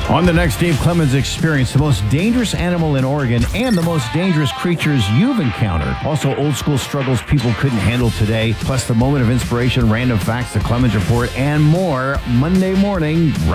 On the next Dave Clemens Experience, the most dangerous animal in Oregon and the most dangerous creatures you've encountered. Also, old school struggles people couldn't handle today, plus the moment of inspiration, random facts, the Clemens Report, and more Monday morning.